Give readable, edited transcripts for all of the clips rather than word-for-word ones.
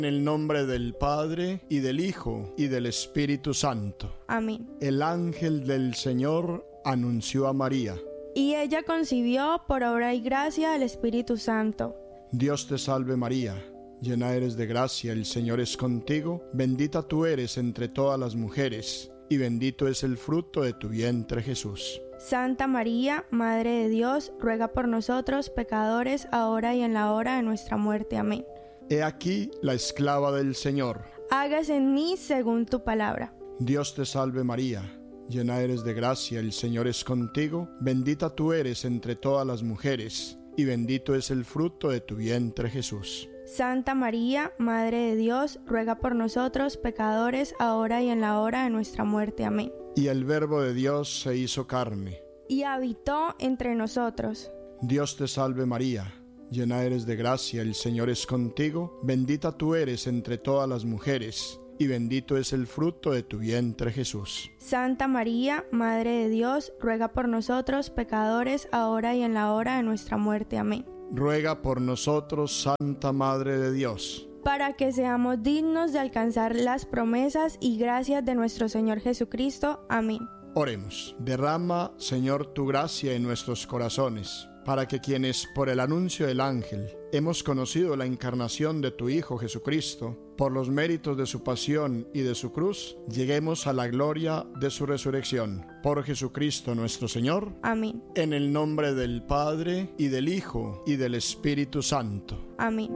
En el nombre del Padre, y del Hijo, y del Espíritu Santo. Amén. El ángel del Señor anunció a María. Y ella concibió por obra y gracia del Espíritu Santo. Dios te salve María, llena eres de gracia, el Señor es contigo, bendita tú eres entre todas las mujeres, y bendito es el fruto de tu vientre Jesús. Santa María, Madre de Dios, ruega por nosotros pecadores, ahora y en la hora de nuestra muerte. Amén. He aquí la esclava del Señor. Hágase en mí según tu palabra. Dios te salve María, llena eres de gracia, el Señor es contigo, bendita tú eres entre todas las mujeres, y bendito es el fruto de tu vientre Jesús. Santa María, Madre de Dios, ruega por nosotros pecadores, ahora y en la hora de nuestra muerte. Amén. Y el Verbo de Dios se hizo carne, y habitó entre nosotros. Dios te salve María, llena eres de gracia, el Señor es contigo, bendita tú eres entre todas las mujeres, y bendito es el fruto de tu vientre Jesús. Santa María, Madre de Dios, ruega por nosotros pecadores, ahora y en la hora de nuestra muerte. Amén. Ruega por nosotros, Santa Madre de Dios, para que seamos dignos de alcanzar las promesas y gracias de nuestro Señor Jesucristo. Amén. Oremos. Derrama, Señor, tu gracia en nuestros corazones, para que quienes por el anuncio del ángel hemos conocido la encarnación de tu Hijo Jesucristo, por los méritos de su pasión y de su cruz, lleguemos a la gloria de su resurrección. Por Jesucristo nuestro Señor. Amén. En el nombre del Padre, y del Hijo, y del Espíritu Santo. Amén.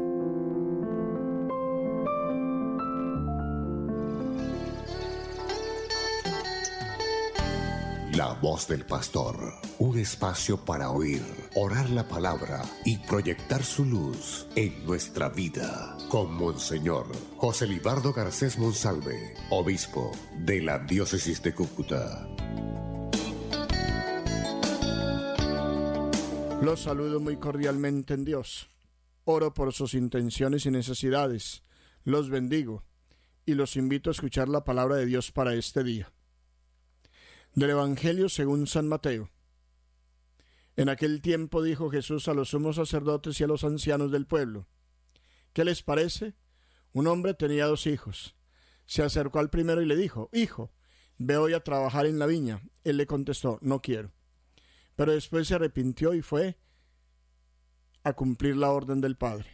La voz del pastor, un espacio para oír, orar la palabra y proyectar su luz en nuestra vida. Con Monseñor José Libardo Garcés Monsalve, obispo de la diócesis de Cúcuta. Los saludo muy cordialmente en Dios. Oro por sus intenciones y necesidades. Los bendigo y los invito a escuchar la palabra de Dios para este día. Del Evangelio según San Mateo. En aquel tiempo dijo Jesús a los sumos sacerdotes y a los ancianos del pueblo: ¿Qué les parece? Un hombre tenía 2 hijos. Se acercó al primero y le dijo: Hijo, ve hoy a trabajar en la viña. Él le contestó: No quiero. Pero después se arrepintió y fue a cumplir la orden del padre.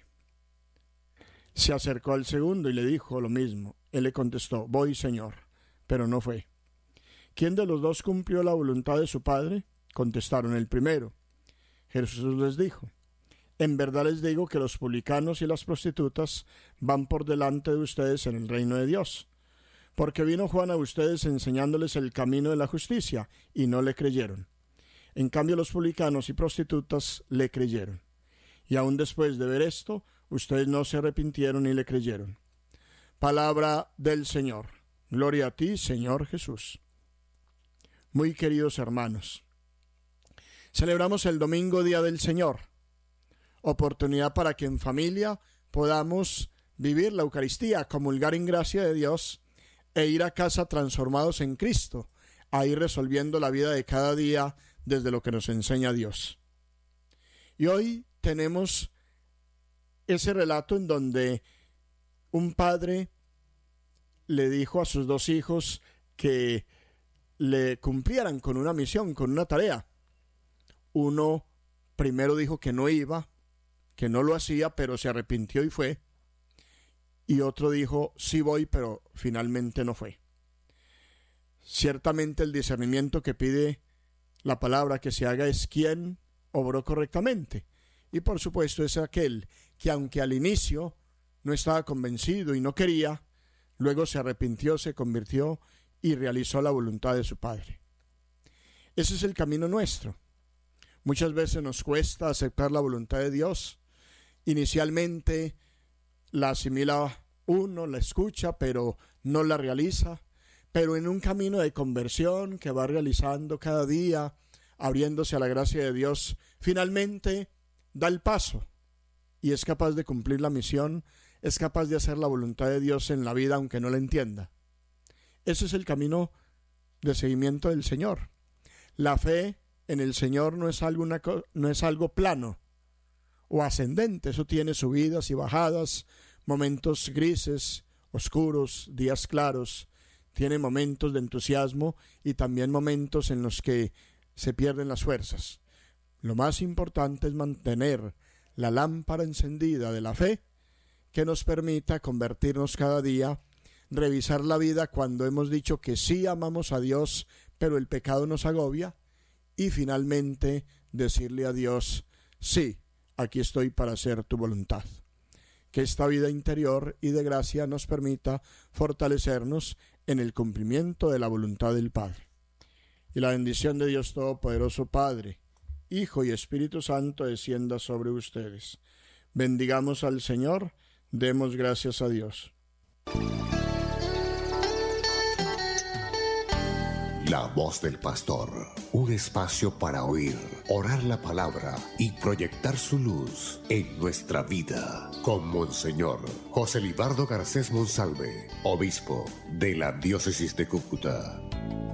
Se acercó al segundo y le dijo lo mismo. Él le contestó: Voy, Señor. Pero no fue. ¿Quién de los 2 cumplió la voluntad de su padre? Contestaron: el primero. Jesús les dijo: En verdad les digo que los publicanos y las prostitutas van por delante de ustedes en el reino de Dios. Porque vino Juan a ustedes enseñándoles el camino de la justicia, y no le creyeron. En cambio los publicanos y prostitutas le creyeron. Y aun después de ver esto, ustedes no se arrepintieron ni le creyeron. Palabra del Señor. Gloria a ti, Señor Jesús. Muy queridos hermanos, celebramos el domingo, Día del Señor, oportunidad para que en familia podamos vivir la Eucaristía, comulgar en gracia de Dios e ir a casa transformados en Cristo, a ir resolviendo la vida de cada día desde lo que nos enseña Dios. Y hoy tenemos ese relato en donde un padre le dijo a sus 2 hijos que le cumplieran con una misión, con una tarea. Uno primero dijo que no iba, que no lo hacía, pero se arrepintió y fue. Y otro dijo: sí voy, pero finalmente no fue. Ciertamente el discernimiento que pide la palabra que se haga es quién obró correctamente. Y por supuesto es aquel que, aunque al inicio no estaba convencido y no quería, luego se arrepintió, se convirtió y realizó la voluntad de su Padre. Ese es el camino nuestro. Muchas veces nos cuesta aceptar la voluntad de Dios. Inicialmente la asimila uno, la escucha, pero no la realiza. Pero en un camino de conversión que va realizando cada día, abriéndose a la gracia de Dios, finalmente da el paso y es capaz de cumplir la misión, es capaz de hacer la voluntad de Dios en la vida aunque no la entienda. Ese es el camino de seguimiento del Señor. La fe en el Señor no es algo plano o ascendente, eso tiene subidas y bajadas, momentos grises, oscuros, días claros, tiene momentos de entusiasmo y también momentos en los que se pierden las fuerzas. Lo más importante es mantener la lámpara encendida de la fe que nos permita convertirnos cada día, revisar la vida cuando hemos dicho que sí amamos a Dios, pero el pecado nos agobia, y finalmente decirle a Dios, sí, aquí estoy para hacer tu voluntad. Que esta vida interior y de gracia nos permita fortalecernos en el cumplimiento de la voluntad del Padre. Y la bendición de Dios Todopoderoso, Padre, Hijo y Espíritu Santo descienda sobre ustedes. Bendigamos al Señor, demos gracias a Dios. La voz del pastor, un espacio para oír, orar la palabra y proyectar su luz en nuestra vida. Con Monseñor José Libardo Garcés Monsalve, obispo de la diócesis de Cúcuta.